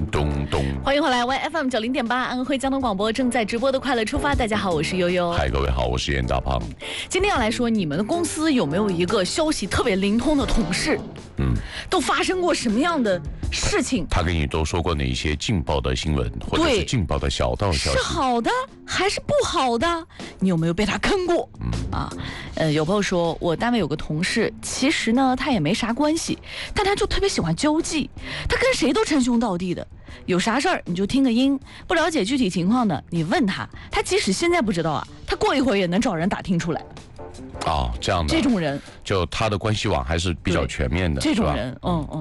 咚咚。 欢迎回来 ，YFM90.8安徽交通广播正在直播的快乐出发。大家好，我是悠悠。 嗨，各位好，我是严大胖。 今天要来说，你们的公司有没有一个消息特别灵通的同事？都发生过什么样的事情？ 他跟你都说过哪一些劲爆的新闻，或者是劲爆的小道消息？ 是好的还是不好的？你有没有被他坑过？有朋友说，我单位有个同事，其实呢他也没啥关系，但他就特别喜欢交际，他跟谁都称兄道弟的。有啥事儿你就听个音，不了解具体情况的，你问他，他即使现在不知道啊，他过一会儿也能找人打听出来。 哦，这样的， 这种人， 就他的关系网还是比较全面的， 这种人，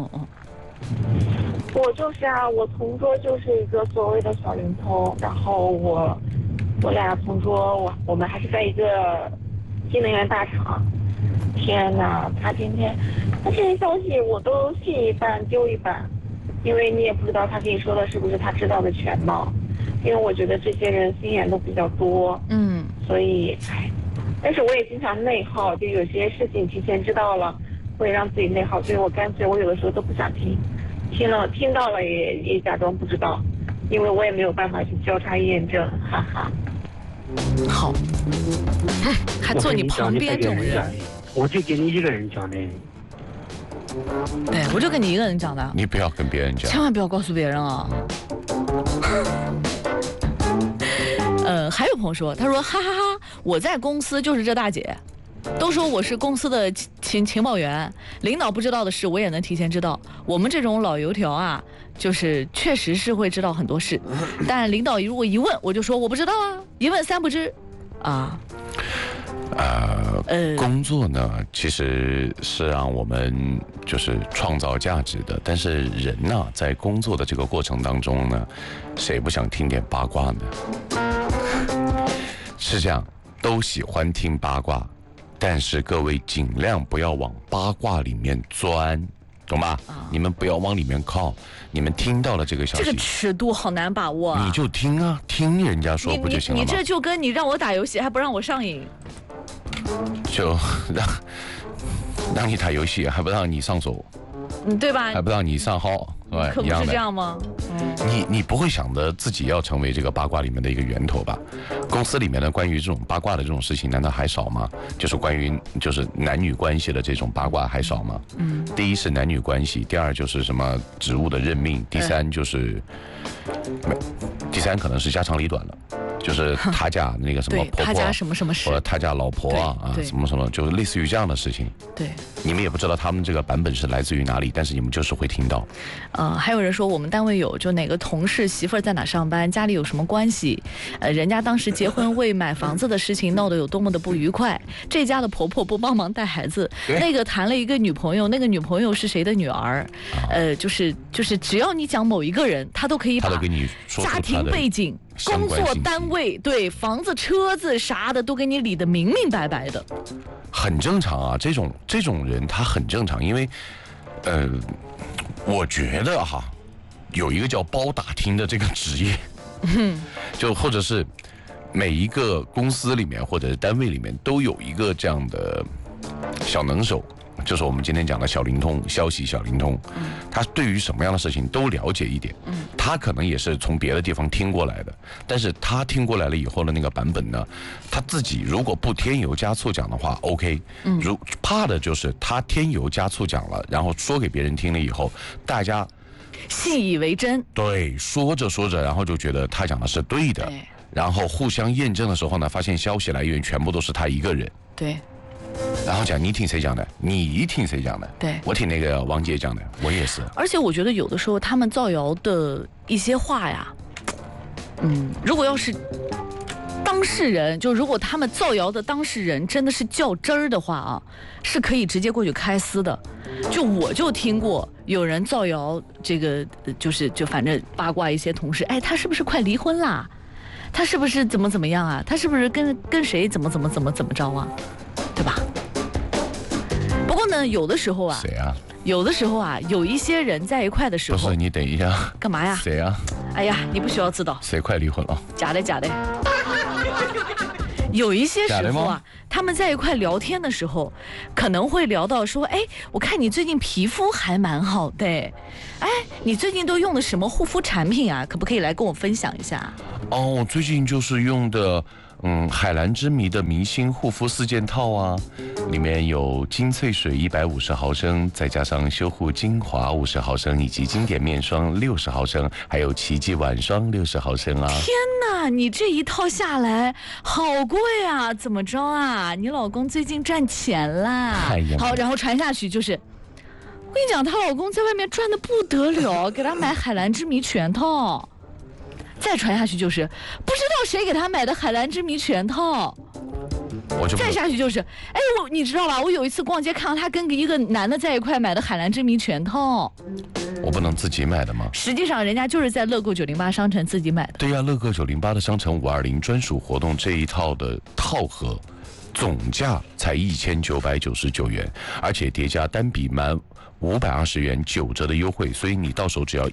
我就是啊，我同桌就是一个所谓的小灵通，然后我俩同桌，我们还是在一个新能源大厂。天哪，他这些消息我都信一半丢一半，因为你也不知道他跟你说的是不是他知道的全貌，因为我觉得这些人心眼都比较多，所以但是我也经常内耗，就有些事情提前知道了会让自己内耗，所以我干脆我有的时候都不想听到了也假装不知道，因为我也没有办法去交叉验证，哈哈。 好，还坐你旁边这种人， 我就给你一个人讲的。 对，我就跟你一个人讲的。 你不要跟别人讲， 千万不要告诉别人啊。还有朋友说，他说哈哈哈，我在公司就是这大姐，都说我是公司的情报员，领导不知道的事我也能提前知道。我们这种老油条啊，就是确实是会知道很多事，但领导如果一问，我就说我不知道啊，一问三不知，啊。 工作呢，其实是让我们就是创造价值的，但是人呢，在工作的这个过程当中呢，谁不想听点八卦呢？是这样，都喜欢听八卦，但是各位尽量不要往八卦里面钻，懂吧？你们不要往里面靠。你们听到了这个消息， 这个尺度好难把握啊！ 你就听啊，听人家说不就行了吗？ 你这就跟你让我打游戏还不让我上瘾， 就让你打游戏还不让你上手， 对吧？ 还不让你上号，对， 可不是这样吗？ 你不会想着自己要成为这个八卦里面的一个源头吧？公司里面的关于这种八卦的这种事情，难道还少吗？就是关于就是男女关系的这种八卦还少吗？第一是男女关系，第二就是什么职务的任命，第三就是第三可能是家长里短了。就是他家那个什么婆婆， 他家什么什么事， 或者他家老婆什么什么，就是类似于这样的事情。 对， 你们也不知道他们这个版本是来自于哪里，但是你们就是会听到。 还有人说我们单位有就哪个同事媳妇儿在哪上班，家里有什么关系，人家当时结婚为买房子的事情闹得有多么的不愉快，这家的婆婆不帮忙带孩子，那个谈了一个女朋友，那个女朋友是谁的女儿，就是只要你讲某一个人，他都可以把家庭背景。工作单位对房子车子啥的都给你理得明明白白的， 很正常啊。这种人他很正常，因为我觉得有一个叫包打听的这个职业，就或者是每一个公司里面或者单位里面都有一个这样的小能手。就是我们今天讲的小灵通，消息小灵通，他对于什么样的事情都了解一点，他可能也是从别的地方听过来的，但是他听过来了以后的那个版本呢，他自己如果不添油加醋讲的话 OK，怕的就是他添油加醋讲了，然后说给别人听了以后，大家信以为真， 对，说着说着，然后就觉得他讲的是对的，然后互相验证的时候呢，发现消息来源全部都是他一个人， 对。 然后讲你听谁讲的，你听谁讲的， 对， 我听那个王姐讲的，我也是。 而且我觉得有的时候他们造谣的一些话呀，如果要是当事人，就如果他们造谣的当事人真的是较真儿的话啊，是可以直接过去开撕的。我就听过有人造谣这个，就反正八卦一些同事，他是不是快离婚啦？他是不是怎么样啊？他是不是跟谁怎么着啊？对吧？不过呢，有的时候啊， 谁啊？ 有的时候啊，有一些人在一块的时候， 不是你等一下， 干嘛呀？ 谁啊？ 哎呀，你不需要知道。 谁快离婚了？ 假的。 有一些假的吗时候啊，他们在一块聊天的时候，可能会聊到说，哎，我看你最近皮肤还蛮好的，哎，你最近都用的什么护肤产品啊？可不可以来跟我分享一下？ 哦，我最近就是用的。海蓝之谜的明星护肤4件套啊，里面有精粹水150毫升，再加上修护精华50毫升，以及经典面霜60毫升，还有奇迹晚霜60毫升啊。 天哪，你这一套下来好贵啊！怎么着啊？你老公最近赚钱啦？ 哎呀好，然后传下去就是，我跟你讲，她老公在外面赚的不得了，给她买海蓝之谜全套。再传下去就是不知道谁给他买的海蓝之谜全套，再下去就是，哎，你知道吧？我有一次逛街看到他跟一个男的在一块买的海蓝之谜全套， 我不能自己买的吗？ 实际上人家就是在乐购908商城自己买的。 对呀，乐购908的商城520专属活动这一套的套盒，总价才1999元，而且叠加单笔满520元9折的优惠，所以你到手只要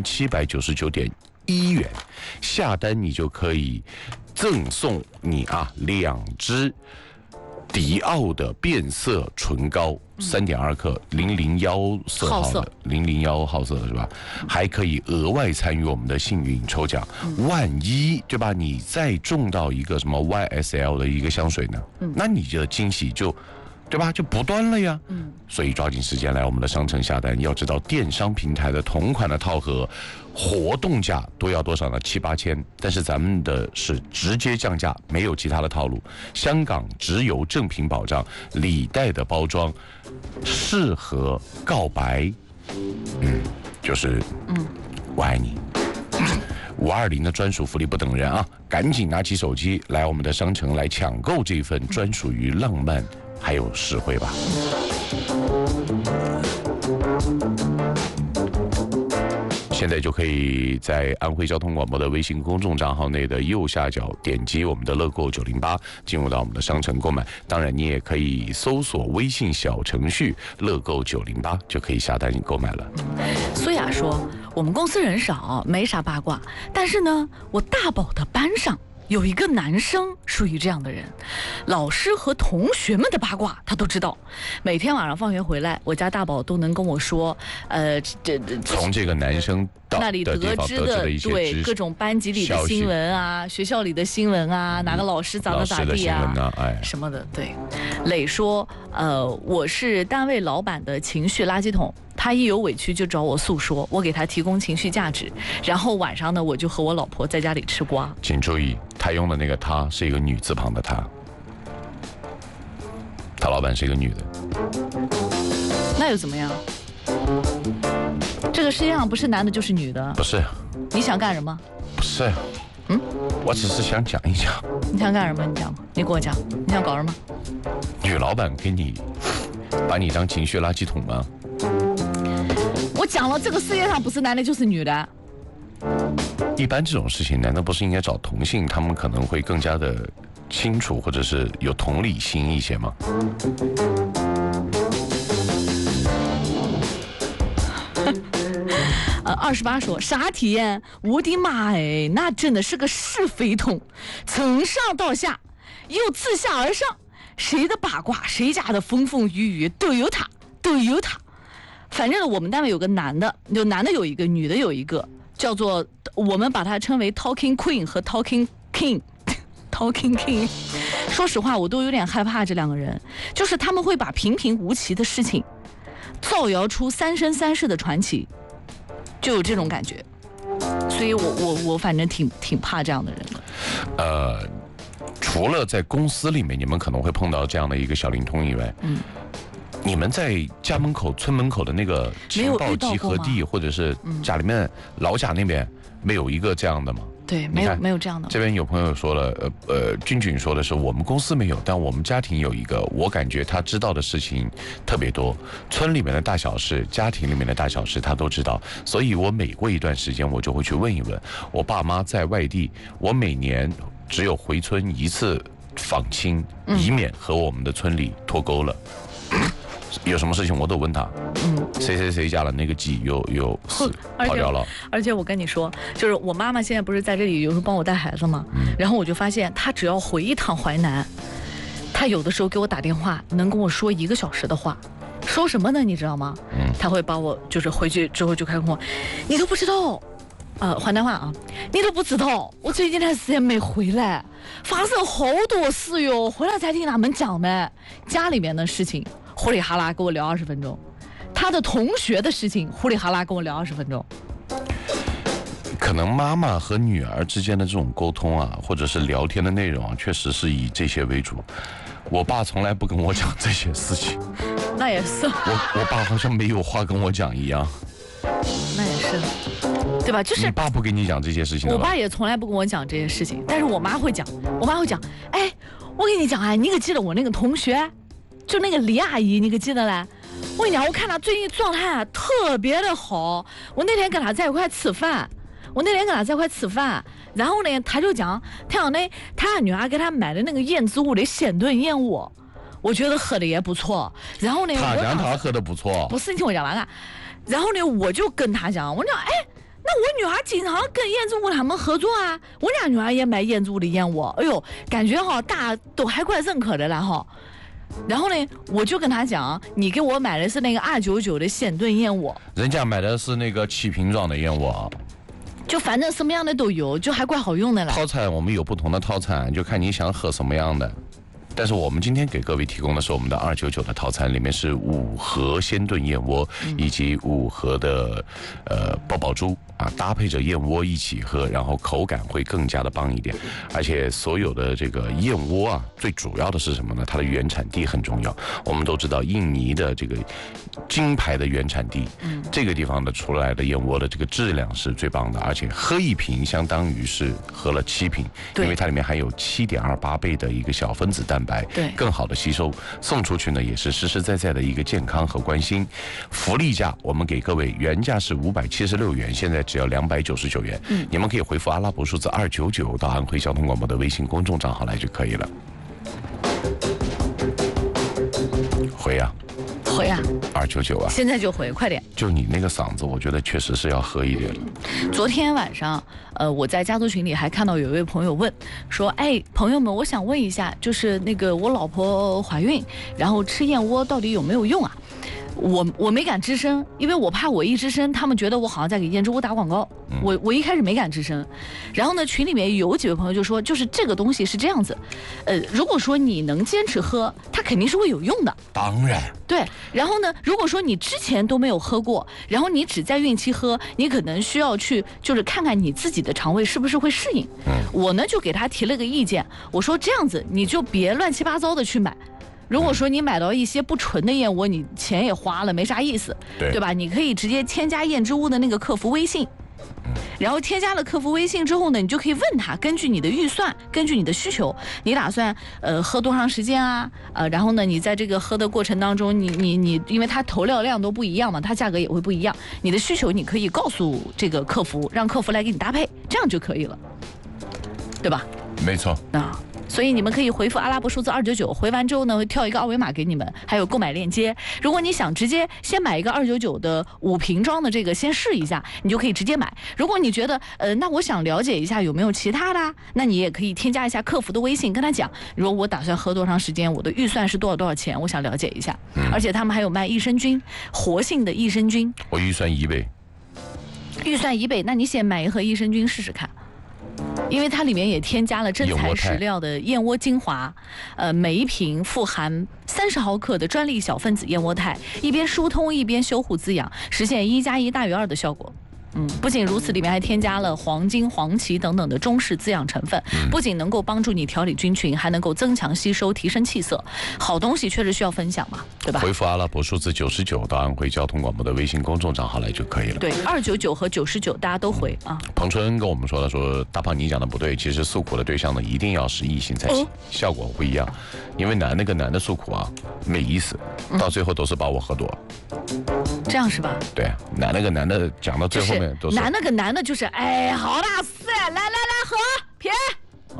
1799.1元，下单你就可以赠送你2支迪奥的变色唇膏，3.2克001色号的001号色的是吧？还可以额外参与我们的幸运抽奖，万一对吧？你再中到一个什么 YSL 的一个香水呢？那你的惊喜就。对吧？就不断了呀。所以抓紧时间来我们的商城下单。要知道电商平台的同款的套盒活动价都要多少呢？7、8千。但是咱们的是直接降价，没有其他的套路。香港只有正品保障，礼袋的包装适合告白。就是我爱你。520的专属福利不等人啊！赶紧拿起手机来我们的商城来抢购这份专属于浪漫还有实惠吧。现在就可以在安徽交通广播的微信公众账号内的右下角点击我们的乐购908，进入到我们的商城购买。当然，你也可以搜索微信小程序乐购908，就可以下单购买了。 苏雅说，我们公司人少，没啥八卦，但是呢，我大宝的班上有一个男生属于这样的人，老师和同学们的八卦他都知道。每天晚上放学回来，我家大宝都能跟我说， 从这个男生那里得知的对各种班级里的新闻啊，学校里的新闻啊，哪个老师咋的咋地啊，什么的。对，磊说，我是单位老板的情绪垃圾桶。他一有委屈就找我诉说，我给他提供情绪价值，然后晚上呢，我就和我老婆在家里吃瓜。 请注意，他用的那个他是一个女字旁的他，他老板是一个女的。 那又怎么样？这个世界上不是男的就是女的。 不是。 你想干什么？ 不是。我只是想讲一讲。 你想干什么？你讲，你给我讲，你想搞什么？ 女老板给你把你当情绪垃圾桶吗？ 我讲了，这个世界上不是男的就是女的。 一般这种事情，难道不是应该找同性？他们可能会更加的清楚，或者是有同理心一些吗 ？28说啥体验？我的妈哎，那真的是个是非桶，从上到下又自下而上，谁的八卦，谁家的风风雨雨都有他。反正我们单位有个男的，有男的有一个，女的有一个，叫做我们把它称为 Talking Queen 和 Talking King。Talking King， 说实话，我都有点害怕这两个人，就是他们会把平平无奇的事情造谣出三生三世的传奇，就有这种感觉。所以我反正挺怕这样的人的。 除了在公司里面，你们可能会碰到这样的一个小灵通以外，你们在家门口、村门口的那个情报集合地，或者是家里面老家那边，没有一个这样的吗？ 对，没有这样的。 这边有朋友说了，君说的是我们公司没有，但我们家庭有一个，我感觉他知道的事情特别多，村里面的大小事，家庭里面的大小事他都知道，所以我每过一段时间我就会去问一问。我爸妈在外地，我每年只有回村一次访亲，以免和我们的村里脱钩了。 有什么事情我都问他，谁家的那个鸡又跑掉了。 而且我跟你说，就是我妈妈现在不是在这里有时候帮我带孩子吗？然后我就发现，她只要回一趟淮南，她有的时候给我打电话，能跟我说1个小时的话。说什么呢？你知道吗？他会把我就是回去之后就开始跟我，你都不知道，淮南话啊，你都不知道，我最近段时间没回来，发生好多事哟，回来才听他们讲的，家里面的事情呼里哈拉跟我聊20分钟，他的同学的事情呼里哈拉跟我聊20分钟。 可能妈妈和女儿之间的这种沟通啊，或者是聊天的内容啊，确实是以这些为主。我爸从来不跟我讲这些事情。 那也是。 我爸好像没有话跟我讲一样。 那也是，对吧？就是你爸不跟你讲这些事情的吧？ 我爸也从来不跟我讲这些事情，但是我妈会讲。我妈会讲，哎，我跟你讲啊，你可记得我那个同学，就那个李阿姨，你可记得嘞？我跟你讲，我看她最近状态啊特别的好。我那天跟她在一块吃饭，然后呢，她就讲，她讲呢，她女儿给她买的那个燕子屋的鲜炖燕窝，我觉得喝的也不错。然后呢， 她讲她喝的不错， 不是，你听我讲完啊。然后呢，我就跟她讲，我讲，哎，那我女儿经常跟燕子屋他们合作啊，我家女儿也买燕子屋的燕窝，哎呦，感觉哈大家都还怪认可的了哈。然后呢，我就跟他讲，你给我买的是那个299的鲜炖燕窝， 人家买的是那个7瓶装的燕窝， 就反正什么样的都有，就还怪好用的了。 套餐我们有不同的套餐，就看你想喝什么样的。但是我们今天给各位提供的是我们的299的套餐，里面是5盒鲜炖燕窝以及5盒的爆爆珠啊，搭配着燕窝一起喝，然后口感会更加的棒一点。而且所有的这个燕窝啊，最主要的是什么呢？它的原产地很重要。我们都知道印尼的这个金牌的原产地，这个地方的出来的燕窝的这个质量是最棒的，而且喝1瓶相当于是喝了7瓶，因为它里面含有7.28倍的一个小分子蛋白， 对， 更好的吸收。送出去呢也是实实在在的一个健康和关心。福利价我们给各位原价是576元，现在只要299元。你们可以回复阿拉伯数字299到安徽交通广播的微信公众账号来就可以了。回呀，299啊， 现在就回，快点。 就你那个嗓子，我觉得确实是要喝一点了。 昨天晚上，我在家族群里还看到有一位朋友问说，哎，朋友们，我想问一下，就是那个我老婆怀孕，然后吃燕窝到底有没有用啊？我没敢吱声，因为我怕我一吱声，他们觉得我好像在给燕之屋打广告。我一开始没敢吱声，然后呢，群里面有几位朋友就说，就是这个东西是这样子，如果说你能坚持喝，它肯定是会有用的。 当然， 对。然后呢，如果说你之前都没有喝过，然后你只在孕期喝，你可能需要去就是看看你自己的肠胃是不是会适应。我呢就给他提了个意见，我说这样子你就别乱七八糟的去买。如果说你买到一些不纯的燕窝，你钱也花了，没啥意思，对吧？你可以直接添加燕之屋的那个客服微信，然后添加了客服微信之后呢，你就可以问他，根据你的预算，根据你的需求，你打算喝多长时间啊？然后呢，你在这个喝的过程当中，你，因为它投料量都不一样嘛，它价格也会不一样。你的需求你可以告诉这个客服，让客服来给你搭配，这样就可以了，对吧？ 没错。 所以你们可以回复阿拉伯数字299，回完之后呢，会跳一个二维码给你们，还有购买链接。如果你想直接先买一个299的5瓶装的这个先试一下，你就可以直接买。如果你觉得那我想了解一下有没有其他的，那你也可以添加一下客服的微信，跟他讲，如果我打算喝多长时间，我的预算是多少钱，我想了解一下。而且他们还有卖益生菌，活性的益生菌。 我预算1倍。 预算1倍，那你先买一盒益生菌试试看。因为它里面也添加了真材实料的燕窝精华，每一瓶富含30毫克的专利小分子燕窝肽，一边疏通一边修护滋养，实现1+1大于2的效果。不仅如此，里面还添加了黄金、黄芪等等的中式滋养成分，不仅能够帮助你调理菌群，还能够增强吸收、提升气色。好东西确实需要分享嘛，对吧？ 回复阿拉伯数字99到安徽交通广播的微信公众账号来就可以了。 对，299和99大家都回啊。 彭春跟我们说了，说大胖你讲的不对，其实诉苦的对象呢一定要是异性才行，效果不一样。因为男的跟男的诉苦啊没意思，到最后都是把我喝多。 这样是吧？ 对，男的跟男的讲到最后面都是男的跟男的就是，哎，好大事，来喝，撇。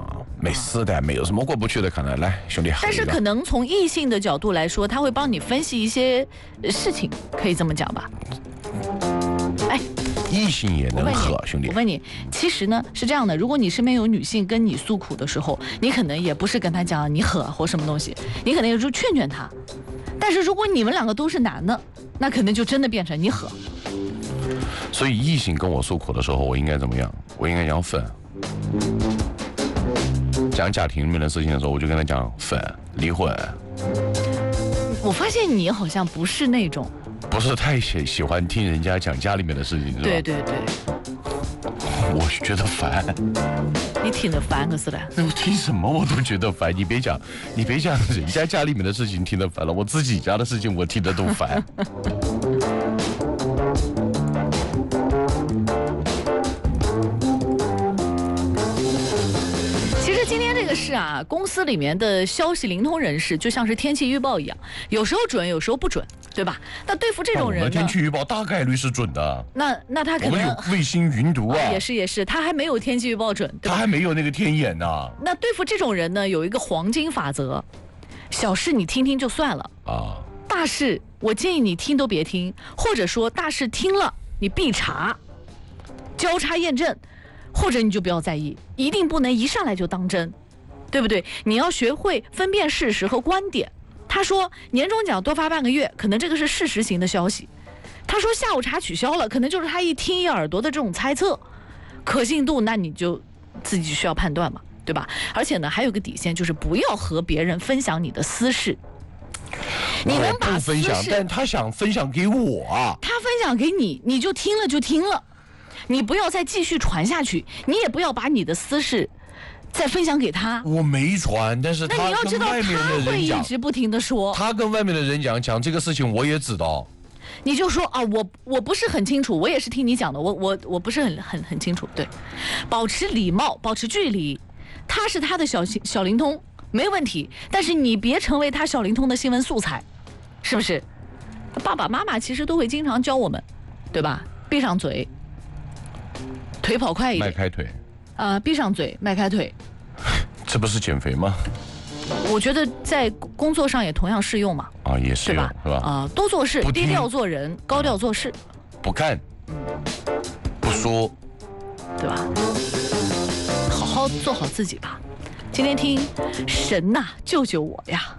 没事的，没有什么过不去的，可能来兄弟。 但是可能从异性的角度来说，他会帮你分析一些事情，可以这么讲吧？哎， 异性也能喝，兄弟。 我问你，其实呢是这样的，如果你身边有女性跟你诉苦的时候，你可能也不是跟她讲你喝或什么东西，你可能也就劝劝她。但是如果你们两个都是男的，那可能就真的变成你喝。 所以异性跟我诉苦的时候，我应该怎么样？我应该讲分。讲家庭里面的事情的时候，我就跟他讲分离婚。 我发现你好像不是那种， 不是太喜欢听人家讲家里面的事情，是吧？ 对对对， 我觉得烦。 你听得烦可是的。 我听什么我都觉得烦，你别讲人家家里面的事情听得烦了，我自己家的事情我听得都烦。 今天这个事啊，公司里面的消息灵通人士就像是天气预报一样，有时候准，有时候不准，对吧？那对付这种人呢， 我们天气预报大概率是准的。 那他可能我们有卫星云读啊， 也是，他还没有天气预报准，对吧？ 他还没有那个天眼呢。 那对付这种人呢，有一个黄金法则：小事你听听就算了啊，大事我建议你听都别听，或者说大事听了你必查，交叉验证。或者你就不要在意，一定不能一上来就当真，对不对？你要学会分辨事实和观点。他说年终奖多发半个月，可能这个是事实型的消息。他说下午茶取消了，可能就是他一听一耳朵的这种猜测。可信度那你就自己需要判断嘛，对吧？而且呢，还有个底线，就是不要和别人分享你的私事。你能把私事， 但他想分享给我啊， 他分享给你，你就听了就听了。你不要再继续传下去，你也不要把你的私事再分享给他。 我没传，但是他跟外面的人讲， 他会一直不停的说。 他跟外面的人讲这个事情，我也知道。 你就说啊，我不是很清楚，我也是听你讲的，我不是很清楚。对，保持礼貌，保持距离。他是他的小灵通，没问题，但是你别成为他小灵通的新闻素材，是不是？爸爸妈妈其实都会经常教我们，对吧？闭上嘴。腿跑快一点， 迈开腿， 闭上嘴，迈开腿， 这不是减肥吗？ 我觉得在工作上也同样适用嘛。 啊，也适用，是吧？ 多做事，低调做人，高调做事。 不干，不说， 对吧？好好做好自己吧。今天听神呐，救救我呀！